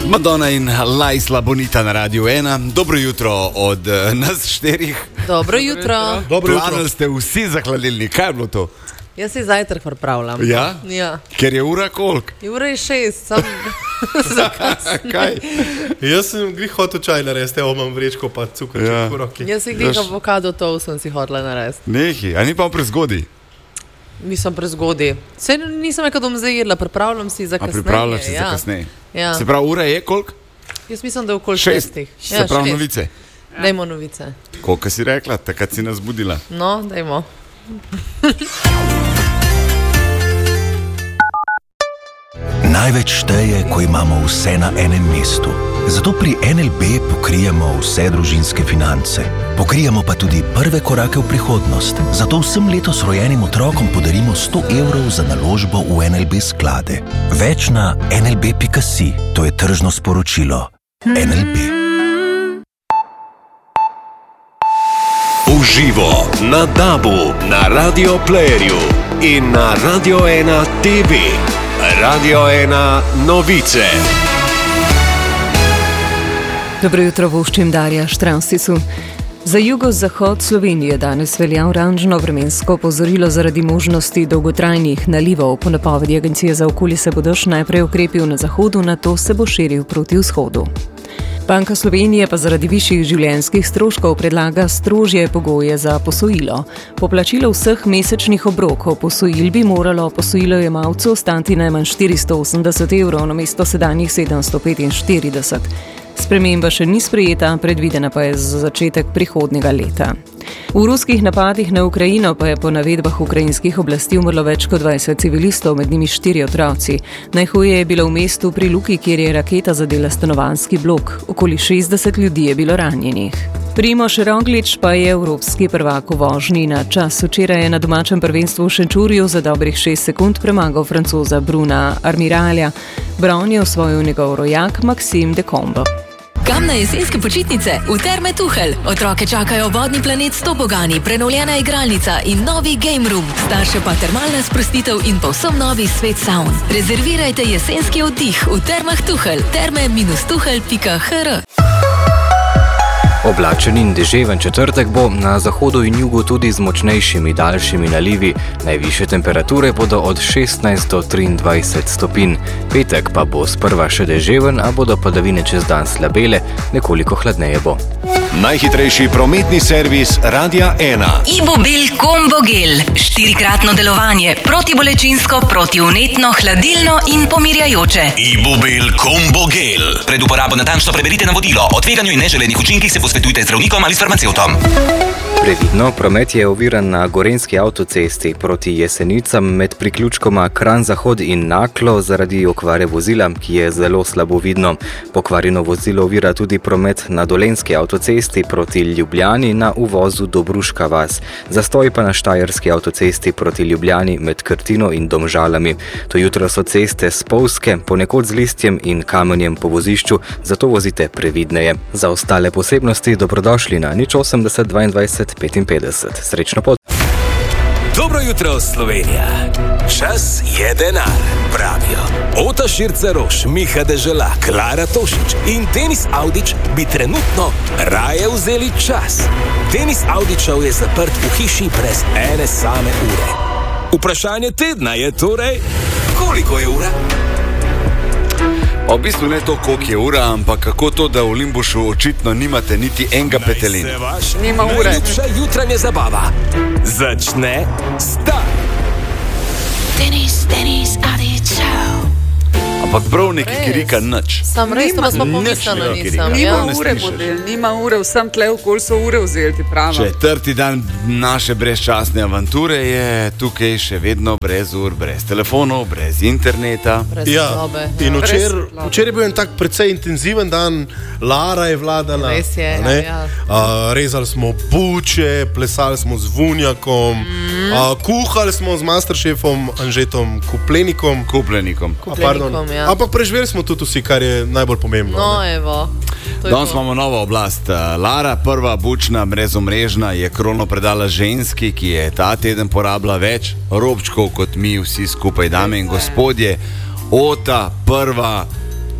Madonna in Lajsla Bonita na Radiu 1. Dobro jutro od nas štirih. Dobro jutro. Planili ste vsi za hladilnik. Kaj je bilo to? Jaz si zajtrk pripravljam. Ja? Ja. Ker je ura koliko? Ura je 6, sam zakasnim. Kaj? Jaz sem glih hotel čaj narediti, imam vrečko pa cukrček v roki. Jaz si glih avokado toast sem si hotela narediti. Nehi, a ni pa prezgodi? Nisem prezgodi. Saj nisem nekaj dom zajedla, pripravljam si za kasneje. A pripravljaš si za kasneje? Ja. Se pravi, ura je koliko? Jaz mislim, da je okoli 6. 6. Se pravi novice? Dajmo novice. Koliko si rekla, takrat si nas budila? No, dajmo. Največ šteje, ko imamo vse na enem mestu. Zato pri NLB pokrijemo vse družinske finance. Pokrijemo pa tudi prve korake v prihodnost. Zato vsem letos rojenim otrokom podarimo 100 evrov za naložbo v NLB sklade. Več na nlb.si. To je tržno sporočilo. NLB. Uživo na DAB-u, na Radio Playerju in na Radio 1 TV. Radio 1 novice. Dobro jutro, voščim Darja Štransisu. Za jugozahod Slovenije danes velja oranžno vremensko opozorilo zaradi možnosti dolgotrajnih nalivov. Po napovedi Agencije za okolje se bo dež najprej ukrepil na zahodu, nato se bo širil proti vzhodu. Banka Slovenije pa zaradi višjih življenjskih stroškov predlaga strožje pogoje za posojilo. Po plačilu vseh mesečnih obrokov posojil bi moralo posojilojemalcu ostati najmanj 480 evrov namesto sedanjih 745. Sprememba še ni sprejeta, predvidena pa je za začetek prihodnjega leta. V ruskih napadih na Ukrajino pa je po navedbah ukrajinskih oblasti umrlo več kot 20 civilistov, med njimi 4 otroci. Najhuje je bilo v mestu pri Luki, kjer je raketa zadela stanovanjski blok. Okoli 60 ljudi je bilo ranjenih. Primož Roglič pa je evropski prvak v vožnji na čas. Včeraj je na domačem prvenstvu v Šenčurju za dobrih 6 sekund premagal Francoza Bruna Armiralja. Brown je osvojil njegov rojak Maxime de Combo. Kam na jesenske počitnice? V Terme Tuhelj. Otroke čakajo vodni planet s tobogani, prenovljena igralnica in novi game room. Starše pa termalna sprostitev in povsem novi svet saun. Rezervirajte jesenski oddih v Termah Tuhelj. terme-tuhelj.hr. Oblačen in deževen četrtek bo, na zahodu in jugu tudi z močnejšimi daljšimi nalivi. Najvišje temperature bodo od 16 do 23 stopinj. Petek pa bo sprva še deževen, a bodo padavine čez dan slabele, nekoliko hladneje bo. Najhitrejši prometni servis Radia 1. Ibubil Combo Gel. 4-kratno delovanje. Protibolečinsko, protivnetno, hladilno in pomirjajoče. Ibubil Combo Gel. Pred uporabo natančno preberite navodilo. O tveganju in neželenih učinkih se posvetujte z zdravnikom ali s farmacevtom. Previdno, promet je oviran na Gorenjski avtocesti proti Jesenicam med priključkoma Kranj-Zahod in Naklo zaradi okvare vozila, ki je zelo slabo vidno. Pokvarjeno vozilo ovira tudi promet na Dolenjski avtocesti proti Ljubljani na uvozu Dobruška vas. Zastoj pa na Štajerski avtocesti proti Ljubljani med Krtino in Domžalami. To jutro so ceste spolzke, ponekod z listjem in kamenjem po vozišču, zato vozite previdneje. Za ostale posebnosti dobrodošli na 080 22 55. Srečno pot. Dobro jutro, Slovenija. Čas je denar, pravijo. Ota Širca-Roš, Miha Dežela, Klara Tošič in Denis Avdić bi trenutno raje vzeli čas. Denis Avdićev je zaprt v hiši brez ene same ure. Vprašanje tedna je torej, koliko je ura? V bistvu ne to, koliko je ura, ampak kako to, da v Limbušu očitno nimate niti enega petelina. Nima ure. Najljubša jutranja zabava začne start. Denis Avdićev. Ampak prav neki kirika nič. Sam res, to pa smo pomislili, nisem. Nima ure, vsem tle okoli so ure vzeli, ti pravim. Četrti dan naše brezčasne avanture je tukaj še vedno brez ur, brez telefonov, brez interneta. Brez sobe. In včeraj je bil en tak precej intenziven dan, Lara je vladala. Res je, ja. Rezali smo buče, plesali smo z Vunjakom, kuhali smo z masterchefom Anžetom Kuplenikom. Ja. Ampak preživeli smo tudi vsi, kar je najbolj pomembno. No, evo. Danes imamo novo oblast. Lara, prva bučna brezomrežna, je krono predala ženski, ki je ta teden porabila več robčkov kot mi vsi skupaj, dame in gospodje. Ota, prva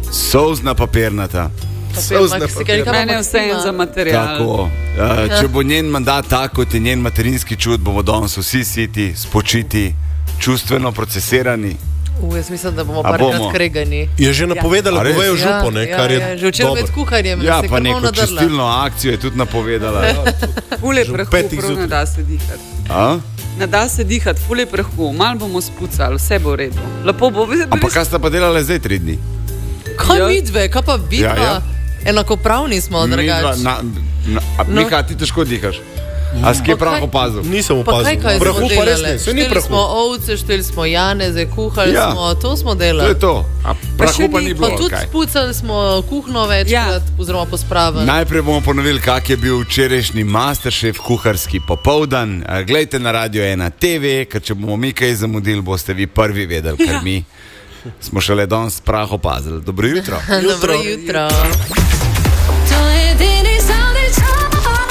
Solzna papirnata. Meni je vse en za material. Tako. Če bo njen mandat tako, kot je njen materinski čut, bomo danes vsi siti, spočiti, čustveno procesirani. Jaz mislim, da bomo parkrat skregani. Je že napovedala, da bojo župo, kar je že včeraj med kuharjem. Ja, pa neko čistilno akcijo je tudi napovedala. Fule prahu, prav ne da se dihati. Ne da se dihati, fule prahu, malo bomo spucali, vse bo v redu. Lepo bo. Ampak kaj sta pa delala zdaj 3 dni? Kaj vidve, kaj pa vidva? Enakopravni smo, drugač. Miha, ti težko dihaš. A s kje prav opazil? Nisem opazil. Prahu pa res ne, se ni prahu. Šteli smo ovce, šteli smo janeze, kuhali smo, to smo delali. To je to. A prahu pa ni bilo. Pa tudi spucali smo kuhno večkrat, oziroma pospravili. Najprej bomo ponovili, kak je bil včerajšnji Masterchef kuharski popoldan. Glejte na Radio 1 TV, ker če bomo mi kaj zamudili, boste vi prvi vedeli, ker mi smo šele danes prah opazili. Dobro jutro. Dobro jutro.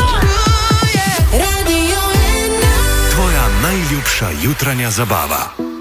Najljubša jutranja zabava.